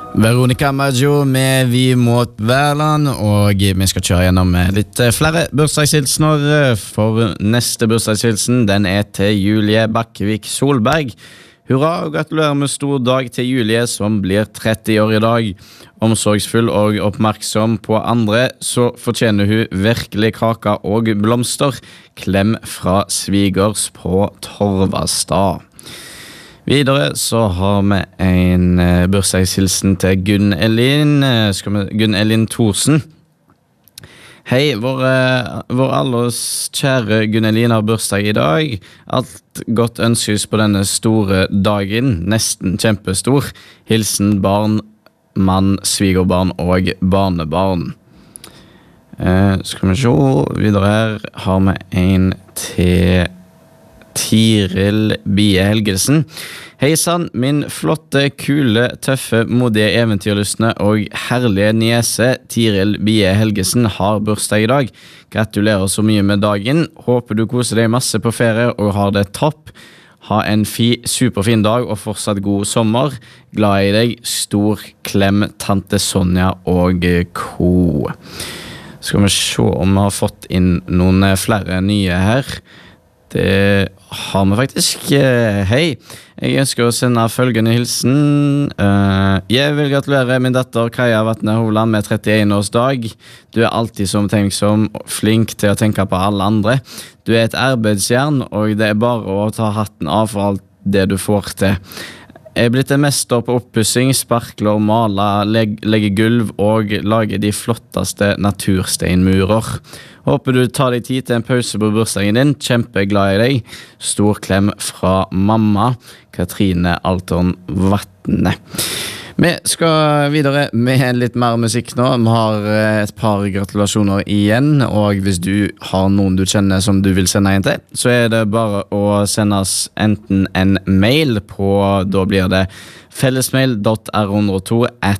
Veronica Maggio med Vi mot Værland, og vi skal kjøre gjennom litt flere bursdagshilsener. For neste bursdagshilsen, den til Julie Bakkevik Solberg. Hurra og gratulerer med stor dag til Julie, som blir 30 år i dag. Omsorgsfull og oppmerksom på andre, så fortjener hun virkelig kaka og blomster. Klem fra svigers på Torvastad. Videre så har vi en bursdagshilsen til Gunn Elin Thorsen. Hei, vår alles kjære Gunn Elin har bursdag i dag. Alt godt ønskes på denne store dagen, nesten kjempestor. Hilsen barn, mann, svigerbarn og barnebarn. Skal vi se, videre her har vi en til Tiril Bie Helgelsen. Hei sann, min flotte, kule, tøffe, modige, eventyrlystne og herlige niese Tiril Bie Helgelsen har bursdag i dag. Gratulerer så mye med dagen. Håper du koser deg masse på ferie og har det topp. Ha en superfin dag og fortsatt god sommer. Glad i deg. Stor klem, tante Sonja og ko. Skal vi se om vi har fått inn noen flere nye her. Det har vi faktisk. Hei, jeg ønsker å sende følgende hilsen. Jeg vil gratulere min datter Kaja Vatne Hovland med 31-årsdag. Du alltid som tenksom, flink til å tenke på alle andre. Du et arbeidsjern, og det bare å ta hatten av for alt det du får til. Jeg blitt en mester på oppussing, sparkler, maler, legger gulv og lager de flotteste natursteinmurer. Håper du tar deg tid til en pause på bursdagen din. Kjempeglad i deg. Stor klem fra mamma, Katrine Alton Vatne. Vi skal videre med litt mer musikk nå. Vi har et par gratulasjoner igjen, og hvis du har noen du kjenner som du vil sende en til, så det bare å sende oss enten en mail på, da blir det fellesmail.r102